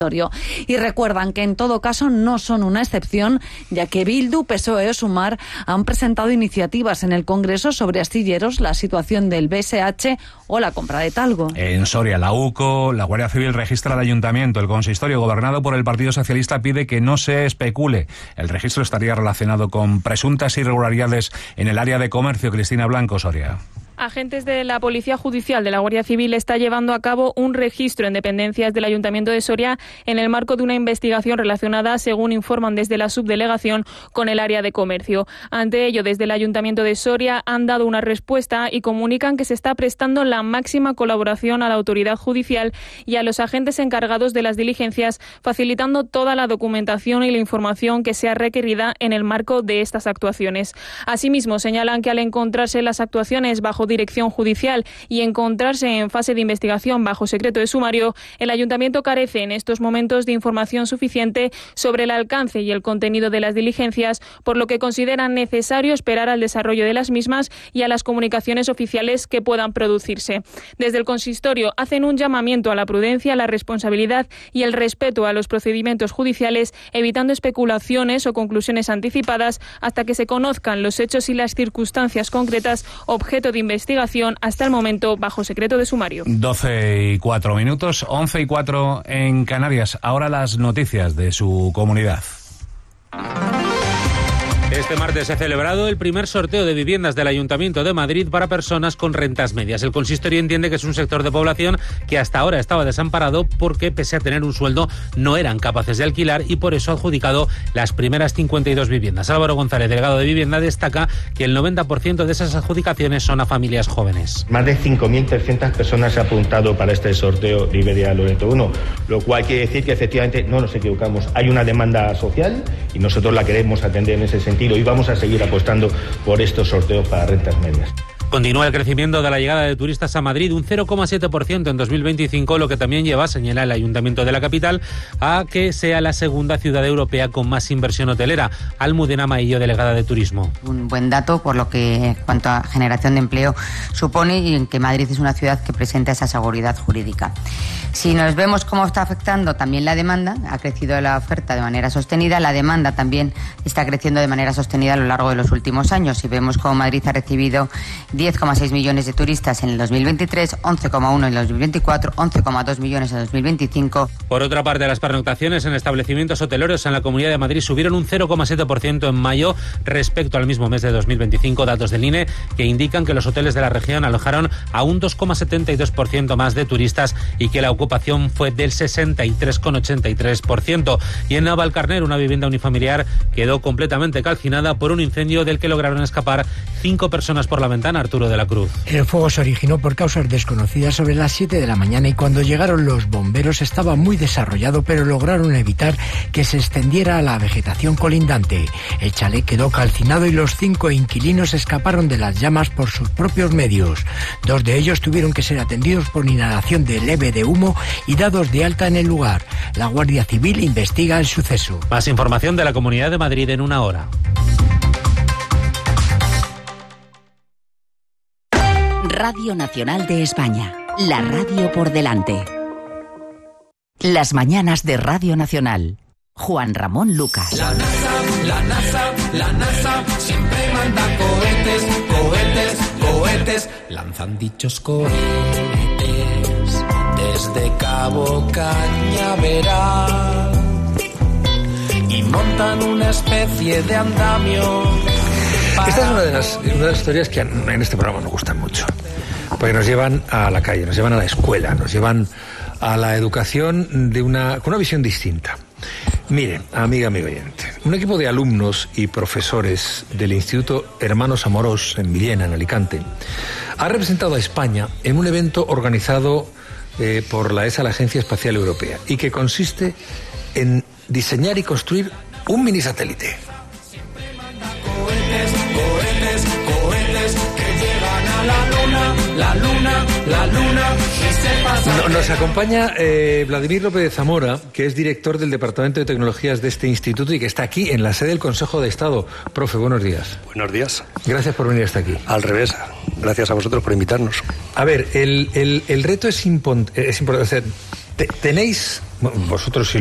Y recuerdan que en todo caso no son una excepción, ya que Bildu, PSOE o Sumar han presentado iniciativas en el Congreso sobre astilleros, la situación del BSH o la compra de talgo. En Soria, la UCO, la Guardia Civil registra el ayuntamiento. El consistorio gobernado por el Partido Socialista pide que no se especule. El registro estaría relacionado con presuntas irregularidades en el área de comercio. Cristina Blanco, Soria. Agentes de la Policía Judicial de la Guardia Civil está llevando a cabo un registro en dependencias del Ayuntamiento de Soria en el marco de una investigación relacionada, según informan desde la subdelegación, con el área de comercio. Ante ello, desde el Ayuntamiento de Soria han dado una respuesta y comunican que se está prestando la máxima colaboración a la autoridad judicial y a los agentes encargados de las diligencias, facilitando toda la documentación y la información que sea requerida en el marco de estas actuaciones. Asimismo, señalan que al encontrarse las actuaciones bajo dirección judicial y encontrarse en fase de investigación bajo secreto de sumario, el Ayuntamiento carece en estos momentos de información suficiente sobre el alcance y el contenido de las diligencias, por lo que consideran necesario esperar al desarrollo de las mismas y a las comunicaciones oficiales que puedan producirse. Desde el consistorio hacen un llamamiento a la prudencia, la responsabilidad y el respeto a los procedimientos judiciales, evitando especulaciones o conclusiones anticipadas hasta que se conozcan los hechos y las circunstancias concretas objeto de investigación, hasta el momento bajo secreto de sumario. 12:04 minutos, 11:04 en Canarias. Ahora las noticias de su comunidad. Este martes se ha celebrado el primer sorteo de viviendas del Ayuntamiento de Madrid para personas con rentas medias. El consistorio entiende que es un sector de población que hasta ahora estaba desamparado porque, pese a tener un sueldo, no eran capaces de alquilar y por eso ha adjudicado las primeras 52 viviendas. Álvaro González, delegado de Vivienda, destaca que el 90% de esas adjudicaciones son a familias jóvenes. Más de 5.300 personas se han apuntado para este sorteo de Iberia Loreto 1, lo cual quiere decir que efectivamente no nos equivocamos. Hay una demanda social y nosotros la queremos atender en ese sentido. Y vamos a seguir apostando por estos sorteos para rentas medias. Continúa el crecimiento de la llegada de turistas a Madrid, un 0,7% en 2025, lo que también lleva, señala el Ayuntamiento de la capital, a que sea la segunda ciudad europea con más inversión hotelera. Almudena Maillo, delegada de Turismo. Un buen dato por lo que, cuanto a generación de empleo supone, y en que Madrid es una ciudad que presenta esa seguridad jurídica. Si nos vemos cómo está afectando también la demanda, ha crecido la oferta de manera sostenida, la demanda también está creciendo de manera sostenida a lo largo de los últimos años. Si vemos cómo Madrid ha recibido 10,6 millones de turistas en el 2023, 11,1 en el 2024, 11,2 millones en el 2025. Por otra parte, las pernoctaciones en establecimientos hoteleros en la Comunidad de Madrid subieron un 0,7% en mayo respecto al mismo mes de 2025, datos del INE que indican que los hoteles de la región alojaron a un 2,72% más de turistas y que la ocupación fue del 63,83%. Y en Navalcarner, una vivienda unifamiliar quedó completamente calcinada por un incendio del que lograron escapar 5 personas por la ventana. Arturo de la Cruz. El fuego se originó por causas desconocidas sobre las 7 de la mañana y cuando llegaron los bomberos estaba muy desarrollado, pero lograron evitar que se extendiera a la vegetación colindante. El chalet quedó calcinado y los 5 inquilinos escaparon de las llamas por sus propios medios. 2 de ellos tuvieron que ser atendidos por inhalación leve de humo y dados de alta en el lugar. La Guardia Civil investiga el suceso. Más información de la Comunidad de Madrid en una hora. Radio Nacional de España, la radio por delante. Las mañanas de Radio Nacional. Juan Ramón Lucas. La NASA siempre manda cohetes, cohetes, cohetes. Lanzan dichos cohetes desde Cabo Cañaveral y montan una especie de andamio. Esta es una de las historias que en este programa nos gustan mucho, porque nos llevan a la calle, nos llevan a la escuela, nos llevan a la educación con una visión distinta. Mire, amiga oyente, un equipo de alumnos y profesores del Instituto Hermanos Amorós en Villena, en Alicante, ha representado a España en un evento organizado por la ESA, la Agencia Espacial Europea, y que consiste en diseñar y construir un mini satélite. La luna. Nos acompaña Vladimir López de Zamora, que es director del Departamento de Tecnologías de este instituto y que está aquí en la sede del Consejo de Estado. Profe, buenos días. Buenos días. Gracias por venir hasta aquí. Al revés, gracias a vosotros por invitarnos. A ver, el reto es importante. Tenéis, vosotros